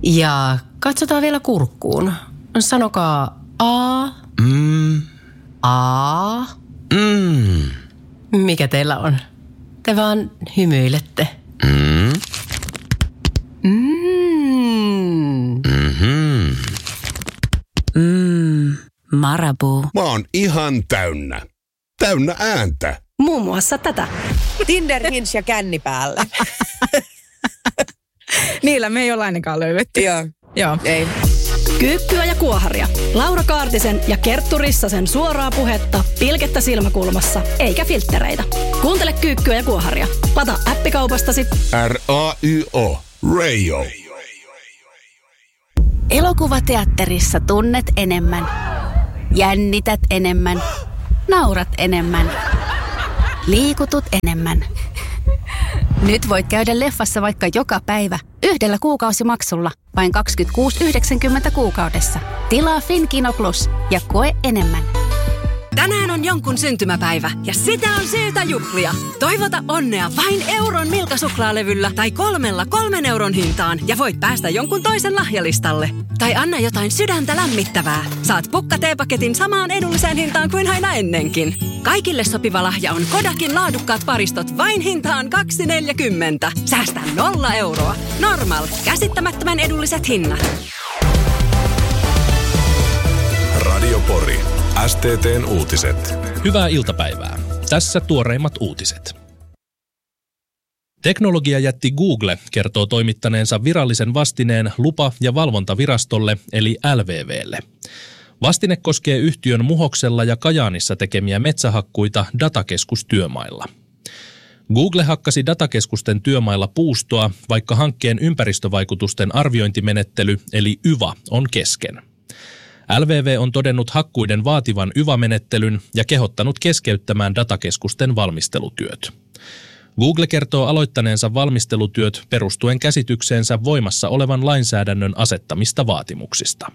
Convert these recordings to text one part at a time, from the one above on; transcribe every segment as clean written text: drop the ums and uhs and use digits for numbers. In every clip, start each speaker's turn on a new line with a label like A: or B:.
A: Ja katsotaan vielä kurkkuun. Sanokaa A. A. Mikä teillä on? Te vaan hymyilette.
B: Marabou.
C: Mä oon ihan täynnä. Täynnä ääntä.
B: Muun muassa tätä.
D: Tinder, Hinge ja känni päälle.
E: Niillä me ei ole ainakaan löydetty.
D: Joo. Ei.
B: Kyykkyä ja kuoharia. Laura Kaartisen ja Kerttu Rissasen suoraa puhetta pilkettä silmäkulmassa, eikä filttereitä. Kuuntele Kyykkyä ja kuoharia. Lata appikaupastasi.
C: RAYO. Radio.
B: Elokuvateatterissa tunnet enemmän. Jännität enemmän. Naurat enemmän. Liikutut enemmän. Nyt voit käydä leffassa vaikka joka päivä yhdellä kuukausimaksulla vain 26,90 kuukaudessa. Tilaa Finkino Plus ja koe enemmän.
F: Tänään on jonkun syntymäpäivä ja sitä on syytä juhlia. Toivota onnea vain euron Milka-suklaalevyllä tai 3 euron hintaan ja voit päästä jonkun toisen lahjalistalle. Tai anna jotain sydäntä lämmittävää. Saat pukka-teepaketin samaan edulliseen hintaan kuin aina ennenkin. Kaikille sopiva lahja on Kodakin laadukkaat paristot vain hintaan 2,40. Säästä 0 euroa. Normal. Käsittämättömän edulliset hinnat.
G: Radio Pori. STT:n uutiset.
H: Hyvää iltapäivää. Tässä tuoreimmat uutiset. Teknologiajätti Google kertoo toimittaneensa virallisen vastineen lupa- ja valvontavirastolle eli LVVlle. Vastine koskee yhtiön Muhoksella ja Kajaanissa tekemiä metsähakkuita datakeskustyömailla. Google hakkasi datakeskusten työmailla puustoa, vaikka hankkeen ympäristövaikutusten arviointimenettely eli YVA on kesken. LVV on todennut hakkuiden vaativan YVA-menettelyn ja kehottanut keskeyttämään datakeskusten valmistelutyöt. Google kertoo aloittaneensa valmistelutyöt perustuen käsitykseensä voimassa olevan lainsäädännön asettamista vaatimuksista.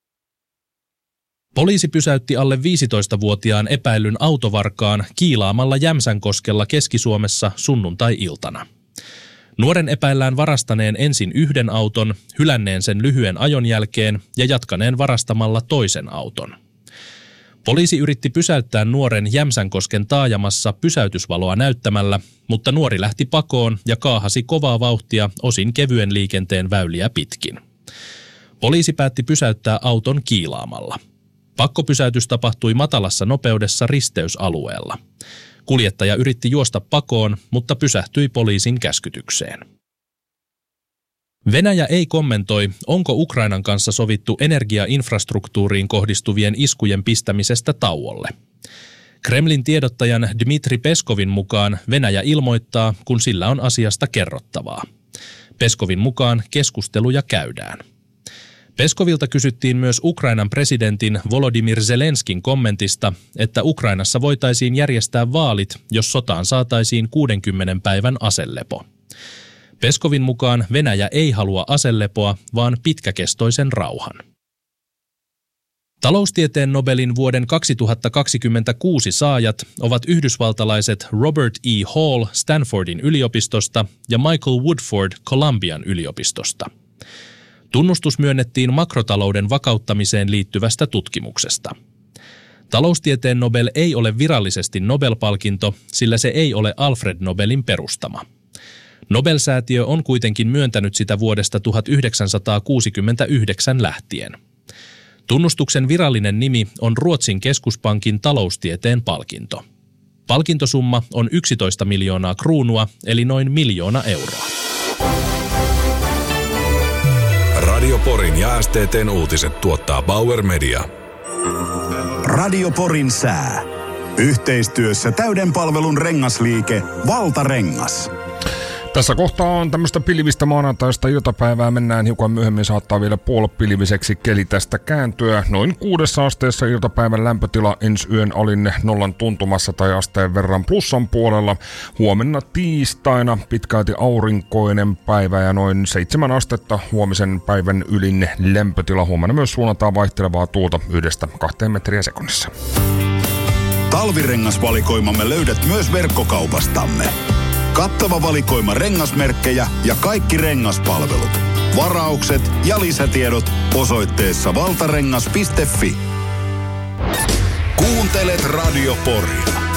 H: Poliisi pysäytti alle 15-vuotiaan epäillyn autovarkaan kiilaamalla Jämsänkoskella Keski-Suomessa sunnuntai-iltana. Nuoren epäillään varastaneen ensin yhden auton, hylänneen sen lyhyen ajon jälkeen ja jatkaneen varastamalla toisen auton. Poliisi yritti pysäyttää nuoren Jämsänkosken taajamassa pysäytysvaloa näyttämällä, mutta nuori lähti pakoon ja kaahasi kovaa vauhtia osin kevyen liikenteen väyliä pitkin. Poliisi päätti pysäyttää auton kiilaamalla. Pakkopysäytys tapahtui matalassa nopeudessa risteysalueella. Kuljettaja yritti juosta pakoon, mutta pysähtyi poliisin käskytykseen. Venäjä ei kommentoi, onko Ukrainan kanssa sovittu energiainfrastruktuuriin kohdistuvien iskujen pistämisestä tauolle. Kremlin tiedottajan Dmitri Peskovin mukaan Venäjä ilmoittaa, kun sillä on asiasta kerrottavaa. Peskovin mukaan keskusteluja käydään. Peskovilta kysyttiin myös Ukrainan presidentin Volodymyr Zelenskin kommentista, että Ukrainassa voitaisiin järjestää vaalit, jos sotaan saataisiin 60 päivän aselepo. Peskovin mukaan Venäjä ei halua aselepoa, vaan pitkäkestoisen rauhan. Taloustieteen Nobelin vuoden 2026 saajat ovat yhdysvaltalaiset Robert E. Hall Stanfordin yliopistosta ja Michael Woodford Columbian yliopistosta. Tunnustus myönnettiin makrotalouden vakauttamiseen liittyvästä tutkimuksesta. Taloustieteen Nobel ei ole virallisesti Nobel-palkinto, sillä se ei ole Alfred Nobelin perustama. Nobel-säätiö on kuitenkin myöntänyt sitä vuodesta 1969 lähtien. Tunnustuksen virallinen nimi on Ruotsin keskuspankin taloustieteen palkinto. Palkintosumma on 11 miljoonaa kruunua, eli noin 1 miljoona euroa.
G: Radio Porin ja STT:n uutiset tuottaa Bauer Media.
I: Radio Porin sää. Yhteistyössä täyden palvelun rengasliike Valtarengas.
J: Tässä kohtaa on tämmöistä pilvistä maanantaista iltapäivää. Mennään hiukan myöhemmin, saattaa vielä puolipilviseksi keli tästä kääntyä. Noin 6 asteessa iltapäivän lämpötila, ensi yön alin 0 tuntumassa tai asteen verran plussan puolella. Huomenna tiistaina pitkälti aurinkoinen päivä ja noin 7 astetta huomisen päivän ylin lämpötila. Huomenna myös suunnataan vaihtelevaa tuulta 1-2 metriä sekunnissa.
I: Talvirengasvalikoimamme löydät myös verkkokaupastamme. Kattava valikoima rengasmerkkejä ja kaikki rengaspalvelut. Varaukset ja lisätiedot osoitteessa valtarengas.fi. Kuuntelet Radio Poria.